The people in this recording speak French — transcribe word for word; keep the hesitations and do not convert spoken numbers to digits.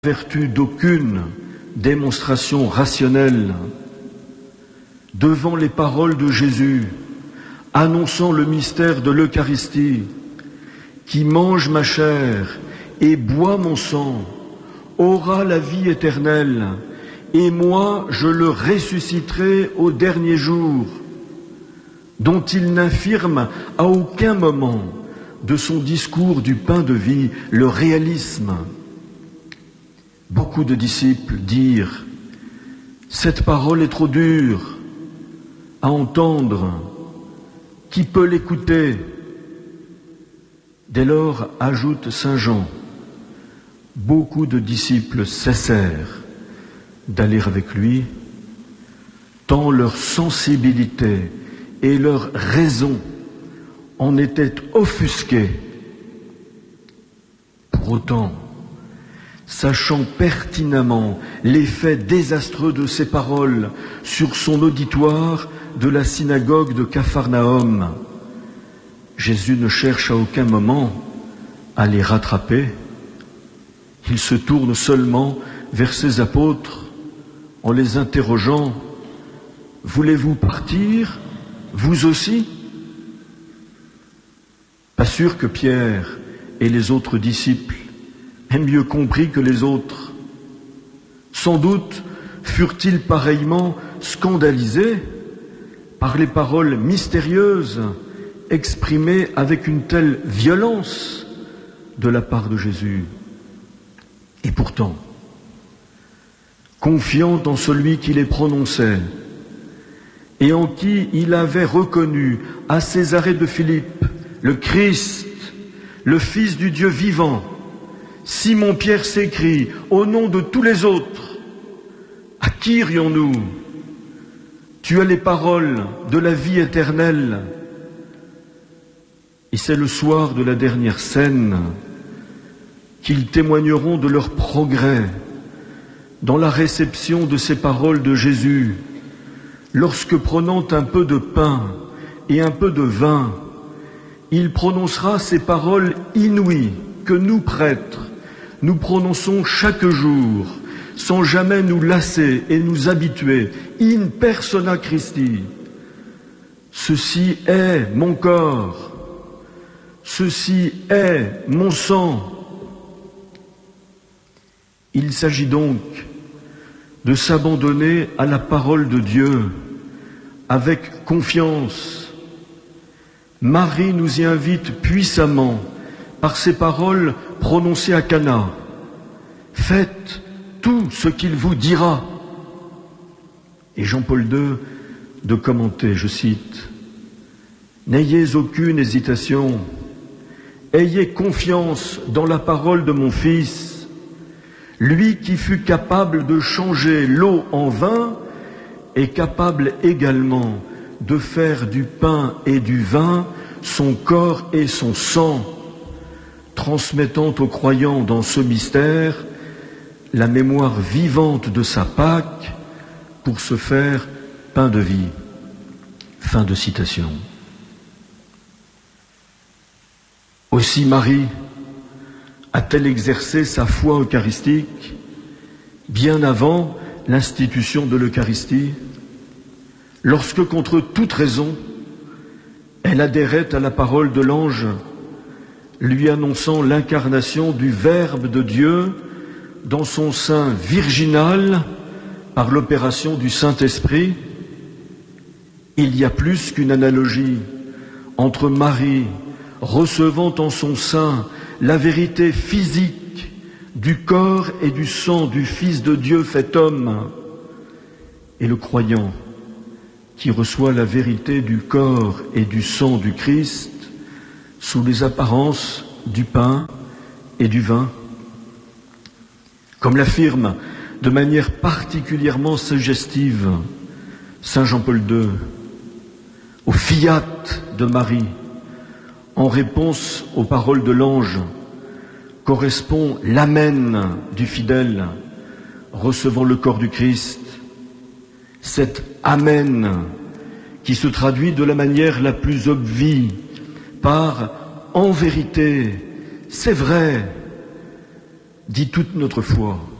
vertu d'aucune démonstration rationnelle, devant les paroles de Jésus, annonçant le mystère de l'Eucharistie, qui mange ma chair et boit mon sang, aura la vie éternelle, et moi je le ressusciterai au dernier jour, dont il n'infirme à aucun moment de son discours du pain de vie le réalisme. Beaucoup de disciples dirent « Cette parole est trop dure à entendre, qui peut l'écouter ?» Dès lors, ajoute saint Jean, beaucoup de disciples cessèrent d'aller avec lui, tant leur sensibilité et leur raison en étaient offusquées. Pour autant, sachant pertinemment l'effet désastreux de ces paroles sur son auditoire de la synagogue de Capharnaüm, Jésus ne cherche à aucun moment à les rattraper. Il se tourne seulement vers ses apôtres en les interrogeant « Voulez-vous partir, vous aussi ?» Pas sûr que Pierre et les autres disciples aient mieux compris que les autres. Sans doute furent-ils pareillement scandalisés par les paroles mystérieuses exprimées avec une telle violence de la part de Jésus. Et pourtant, confiant en celui qui les prononçait et en qui il avait reconnu à Césarée de Philippe le Christ, le Fils du Dieu vivant, Simon-Pierre s'écrie au nom de tous les autres, à qui irions-nous? Tu as les paroles de la vie éternelle. Et c'est le soir de la dernière scène qu'ils témoigneront de leur progrès dans la réception de ces paroles de Jésus, lorsque prenant un peu de pain et un peu de vin, il prononcera ces paroles inouïes que nous, prêtres, nous prononçons chaque jour, sans jamais nous lasser et nous habituer, in persona Christi. Ceci est mon corps, ceci est mon sang. Il s'agit donc de s'abandonner à la parole de Dieu avec confiance. Marie nous y invite puissamment par ces paroles prononcées à Cana. Faites tout ce qu'il vous dira. Et Jean-Paul deux de commenter, je cite, n'ayez aucune hésitation, ayez confiance dans la parole de mon Fils, lui qui fut capable de changer l'eau en vin est capable également de faire du pain et du vin son corps et son sang, transmettant aux croyants dans ce mystère la mémoire vivante de sa Pâque pour se faire pain de vie. Fin de citation. Aussi Marie a-t-elle exercé sa foi eucharistique bien avant l'institution de l'Eucharistie, lorsque, contre toute raison, elle adhérait à la parole de l'ange, lui annonçant l'incarnation du Verbe de Dieu dans son sein virginal par l'opération du Saint-Esprit. Il y a plus qu'une analogie entre Marie recevant en son sein la vérité physique du corps et du sang du Fils de Dieu fait homme, et le croyant qui reçoit la vérité du corps et du sang du Christ sous les apparences du pain et du vin. Comme l'affirme de manière particulièrement suggestive saint Jean-Paul deux, au fiat de Marie, en réponse aux paroles de l'ange, correspond l'amen du fidèle recevant le corps du Christ. Cet amen qui se traduit de la manière la plus obvie par « en vérité, c'est vrai », dit toute notre foi.